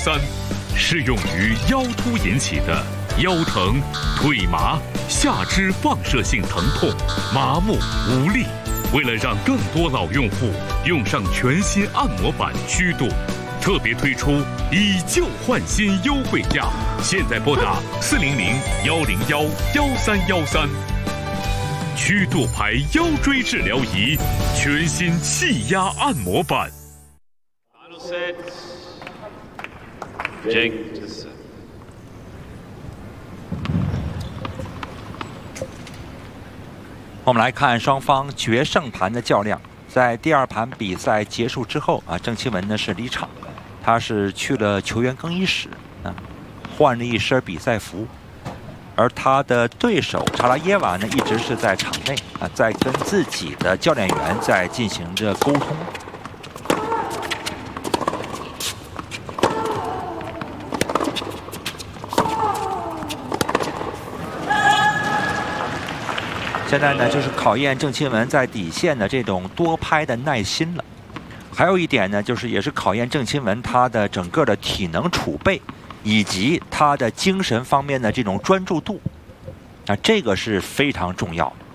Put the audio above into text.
3，适用于腰突引起的腰疼、腿麻、下肢放射性疼痛、麻木无力。为了让更多老用户用上全新按摩板虚度，特别推出以旧换新优惠价，现在拨打400-101-1313。虚度牌腰椎治疗仪，全新气压按摩板。 Final set. Jake to set. 我们来看双方决胜盘的较量。在第2盘比赛结束之后郑钦文呢是离场，他是去了球员更衣室换了一身比赛服，而他的对手查拉耶娃呢一直是在场内在跟自己的教练员在进行着沟通。现在呢，就是考验郑钦文在底线的这种多拍的耐心了。还有一点呢，就是也是考验郑钦文他的整个的体能储备，以及他的精神方面的这种专注度。这个是非常重要的。